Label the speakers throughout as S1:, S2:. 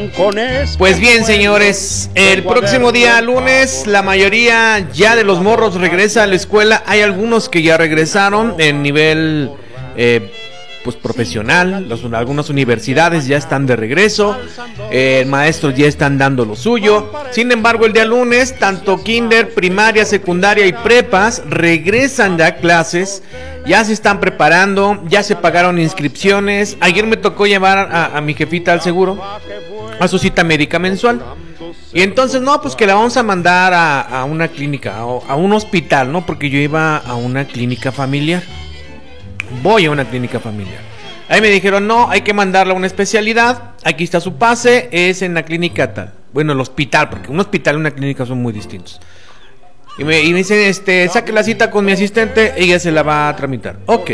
S1: Pues bien, señores, el próximo día lunes la mayoría ya de los morros regresa a la escuela. Hay algunos que ya regresaron en nivel pues profesional. Algunas universidades ya están de regreso, maestros ya están dando lo suyo. Sin embargo, el día lunes tanto kinder, primaria, secundaria y prepas regresan ya a clases. Ya se están preparando, ya se pagaron inscripciones. Ayer me tocó llevar a mi jefita al seguro a su cita médica mensual. Y entonces, no, pues que la vamos a mandar a una clínica, a un hospital, ¿no? Porque yo iba a una clínica familiar. Voy a una clínica familiar. Ahí me dijeron, no, hay que mandarla a una especialidad. Aquí está su pase, es en la clínica tal. Bueno, el hospital, porque un hospital y una clínica son muy distintos. Y me dicen, saque la cita con mi asistente, ella se la va a tramitar. Ok.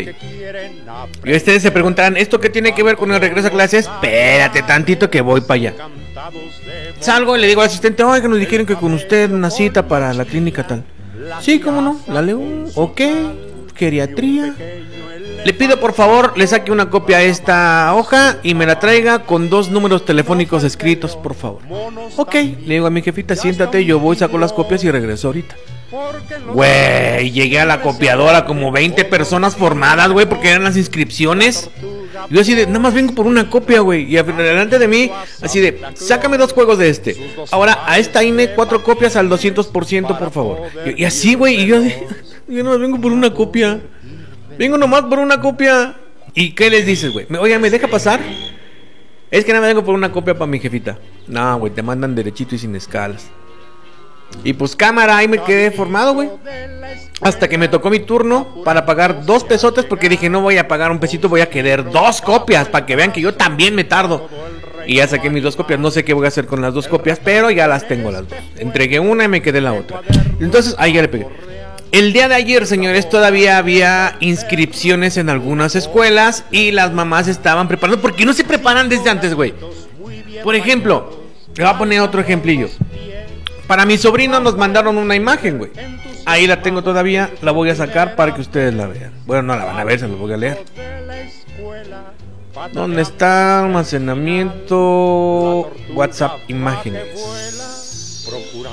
S1: Y ustedes se preguntarán, ¿esto qué tiene que ver con el regreso a clases? Espérate tantito que voy para allá. Salgo y le digo al asistente, oiga, nos dijeron que con usted una cita para la clínica tal. Sí, ¿cómo no? La leo. Ok. Geriatría. Le pido por favor, le saque una copia a esta hoja y me la traiga con 2 números telefónicos escritos, por favor. Ok, le digo a mi jefita, siéntate, yo voy, saco las copias y regreso ahorita. Güey, llegué a la copiadora, como 20 personas formadas, güey, porque eran las inscripciones. Yo así de, nada más vengo por una copia, güey. Y delante de mí, así de, sácame 2 juegos de este. Ahora, a esta INE, 4 copias al 200%, por favor. Y así, güey, y yo nada más vengo por una copia. Vengo nomás por una copia. ¿Y qué les dices, güey? Oye, ¿me deja pasar? Es que nada más vengo por una copia para mi jefita. No, güey, te mandan derechito y sin escalas. Y pues cámara, ahí me quedé formado, güey. Hasta que me tocó mi turno para pagar 2 pesotes, porque dije, no voy a pagar un pesito, voy a querer 2 copias para que vean que yo también me tardo. Y ya saqué mis 2 copias, no sé qué voy a hacer con las 2 copias, pero ya las tengo las 2. Entregué una y me quedé la otra. Entonces, ahí ya le pegué. El día de ayer, señores, todavía había inscripciones en algunas escuelas y las mamás estaban preparando. ¿Por qué no se preparan desde antes, güey? Por ejemplo, le voy a poner otro ejemplillo. Para mi sobrino nos mandaron una imagen, güey. Ahí la tengo todavía, la voy a sacar para que ustedes la vean. Bueno, no la van a ver, se la voy a leer. ¿Dónde está almacenamiento? WhatsApp, imágenes.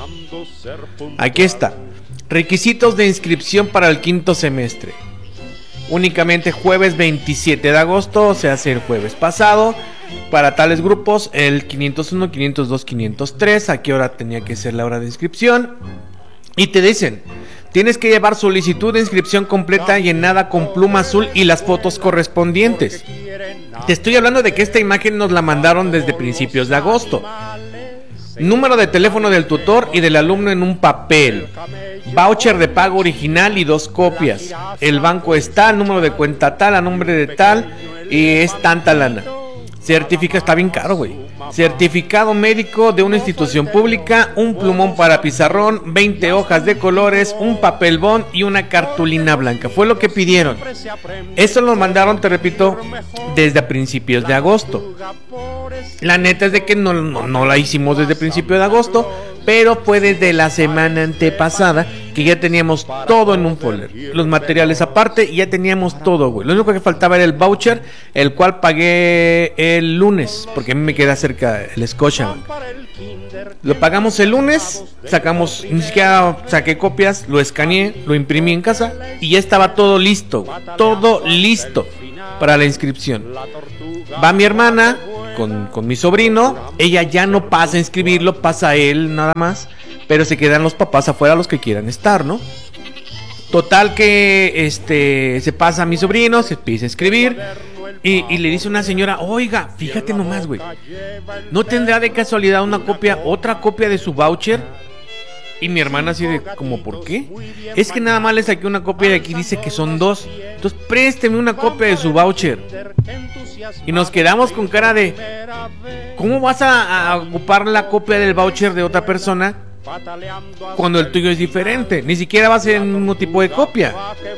S1: Aquí está. Requisitos de inscripción para el 5º semestre. Únicamente jueves 27 de agosto, se hace el jueves pasado. Para tales grupos, el 501, 502, 503. ¿A qué hora tenía que ser la hora de inscripción? Y te dicen, tienes que llevar solicitud de inscripción completa llenada con pluma azul y las fotos correspondientes. Te estoy hablando de que esta imagen nos la mandaron desde principios de agosto. Número de teléfono del tutor y del alumno en un papel. Voucher de pago original y 2 copias. El banco es tal, número de cuenta tal, a nombre de tal, y es tanta lana. Está bien caro, güey. Certificado médico de una institución pública, un plumón para pizarrón, 20 hojas de colores, un papel bond y una cartulina blanca. Fue lo que pidieron. Eso lo mandaron, te repito, desde principios de agosto. La neta es de que no la hicimos desde principios de agosto, pero fue desde la semana antepasada que ya teníamos todo en un folder. Los materiales aparte y ya teníamos todo, güey. Lo único que faltaba era el voucher, el cual pagué el lunes, porque a mí me queda cerca el Scotiabank. Lo pagamos el lunes, sacamos, ni siquiera saqué copias, lo escaneé, lo imprimí en casa y ya estaba todo listo para la inscripción. Va mi hermana con mi sobrino, ella ya no pasa a inscribirlo, pasa él nada más, pero se quedan los papás afuera, los que quieran estar, ¿no? Total que se pasa a mi sobrino, se empieza a escribir y le dice una señora, oiga, fíjate nomás, güey, ¿no tendrá de casualidad otra copia de su voucher? Y mi hermana así de, ¿como por qué? Es que nada más le saqué una copia de aquí, dice que son 2. Entonces présteme una copia de su voucher. Y nos quedamos con cara de, ¿cómo vas a ocupar la copia del voucher de otra persona cuando el tuyo es diferente? Ni siquiera va a ser el mismo tipo de copia.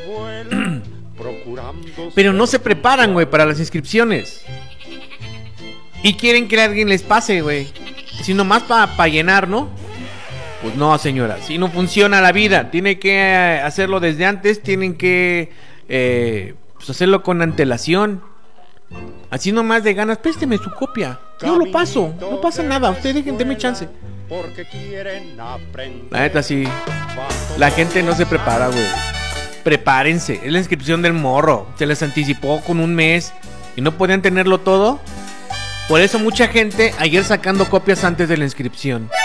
S1: Pero no se preparan, güey, para las inscripciones. Y quieren que alguien les pase, güey. Si nomás para llenar, ¿no? Pues no, señora, si no funciona la vida. Tiene que hacerlo desde antes. Tienen que pues hacerlo con antelación. Así nomás de ganas, présteme su copia. Yo lo paso, no pasa nada. Ustedes denme chance. La neta sí. La gente no se prepara, güey. Prepárense. Es la inscripción del morro. Se les anticipó con un mes y no podían tenerlo todo. Por eso mucha gente ayer sacando copias antes de la inscripción.